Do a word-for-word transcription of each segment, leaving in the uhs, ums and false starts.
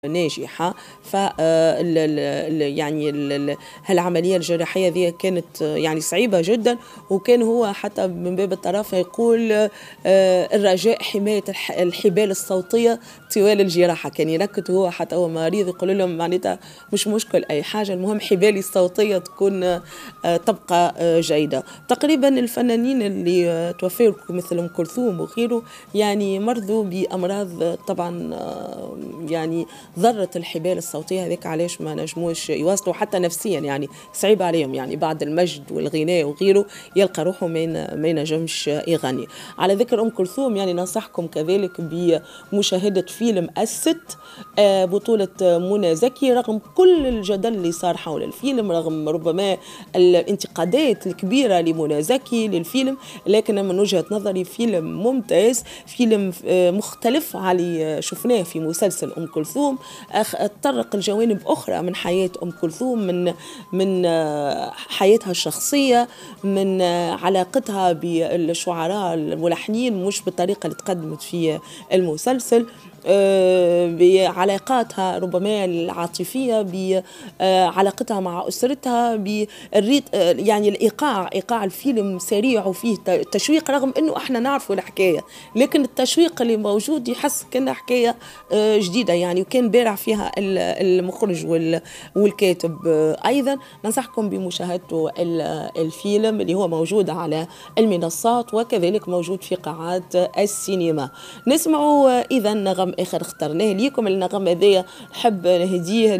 ناجحة. ف يعني ال هالعملية الجراحية ذي كانت يعني صعيبة جدا، وكان هو حتى من باب الطرافة يقول الرجاء حماية الحبال الصوتية طوال الجراحة. كان ينكت هو حتى هو مريض يقول لهم معناتها مش مشكل أي حاجة، المهم حبالي الصوتية تكون تبقى جيدة. تقريبا الفنانين اللي توفوا مثل أم كلثوم وغيره يعني مرضوا بأمراض طبعا يعني ضرت الحبال الصوتية هذيك، علاش ما نجموش يواصلوا حتى نفسيا، يعني صعيب عليهم يعني بعد المجد والغناء وغيره يلقى روحه ما ينجمش يغني. على ذكر أم كلثوم يعني ننصحكم كذلك بمشاهدة فيلم الست بطولة منى زكي. رغم كل الجدل اللي صار حول الفيلم، رغم ربما الانتقادات الكبيرة لمنى زكي للفيلم، لكن من وجهة نظري فيلم ممتاز، فيلم مختلف على شفناه في مسلسل أم كلثوم. تطرق الجوانب أخرى من حياة أم كلثوم، من من حياتها الشخصية، من علاقتها بالشعراء الملحنين مش بالطريقة اللي تقدمت في المسلسل، بعلاقاتها ربما العاطفية، بعلاقتها مع أسرتها، بالريت يعني الإيقاع إيقاع الفيلم سريع وفيه تشويق، رغم أنه إحنا نعرفوا الحكاية، لكن التشويق اللي موجود يحس كأنها حكاية جديدة يعني، وكان بارع فيها المخرج والكاتب. أيضا ننصحكم بمشاهدة الفيلم اللي هو موجود على المنصات وكذلك موجود في قاعات السينما. نسمعوا إذا نغم آخر اخترناه ليكم. النغم هذايا نحب نهديه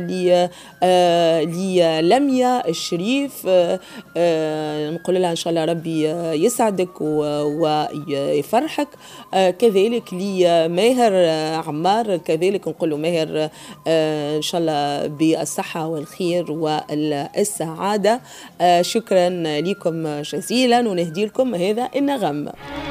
للميا الشريف، نقول لها إن شاء الله ربي يسعدك ويفرحك. كذلك لماهر عمار، كذلك نقول له ماهر إن شاء الله بالصحة والخير والسعادة. شكرا لكم جزيلا، ونهدي لكم هذا النغم.